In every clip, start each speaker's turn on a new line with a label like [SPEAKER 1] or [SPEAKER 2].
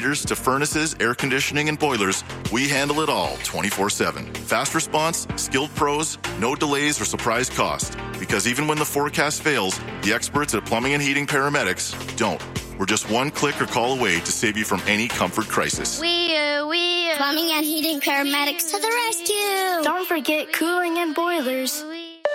[SPEAKER 1] heaters to furnaces, air conditioning, and boilers, we handle it all 24/7. Fast response, skilled pros, no delays or surprise cost. Because even when the forecast fails, the experts at Plumbing and Heating Paramedics don't. We're just one click or call away to save you from any comfort crisis.
[SPEAKER 2] Plumbing and Heating Paramedics to the rescue.
[SPEAKER 3] Don't forget cooling and boilers.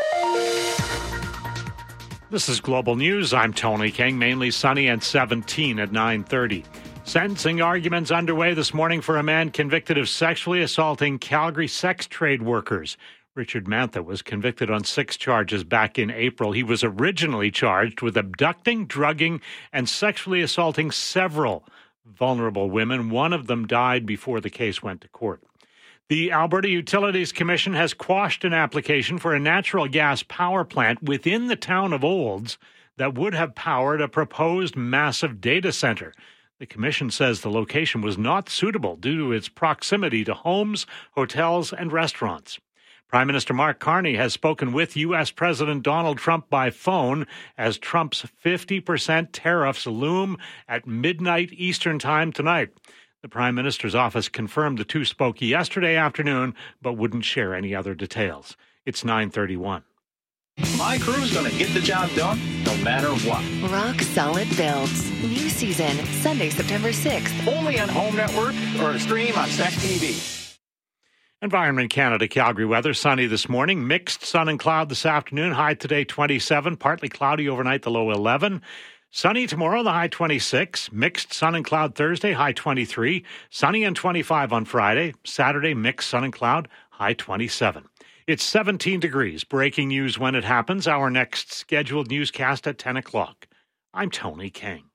[SPEAKER 4] This is Global News. I'm Tony King. Mainly sunny and 17 at 9:30. Sentencing arguments underway this morning for a man convicted of sexually assaulting Calgary sex trade workers. Richard Mantha was convicted on 6 charges back in April. He was originally charged with abducting, drugging, and sexually assaulting several vulnerable women. One of them died before the case went to court. The Alberta Utilities Commission has quashed an application for a natural gas power plant within the town of Olds that would have powered a proposed massive data center. The commission says the location was not suitable due to its proximity to homes, hotels, and restaurants. Prime Minister Mark Carney has spoken with U.S. President Donald Trump by phone as Trump's 50% tariffs loom at midnight Eastern Time tonight. The Prime Minister's office confirmed the two spoke yesterday afternoon, but wouldn't share any other details. It's 9:31.
[SPEAKER 5] My crew's going to get the job done no matter what.
[SPEAKER 6] Rock Solid Builds. New season, Sunday, September 6th.
[SPEAKER 5] Only on Home Network or stream on Stack TV.
[SPEAKER 4] Environment Canada Calgary weather. Sunny this morning. Mixed sun and cloud this afternoon. High today 27. Partly cloudy overnight, the low 11. Sunny tomorrow, the high 26. Mixed sun and cloud Thursday, high 23. Sunny and 25 on Friday. Saturday, mixed sun and cloud, high 27. It's 17 degrees. Breaking news when it happens. Our next scheduled newscast at 10 o'clock. I'm Tony King.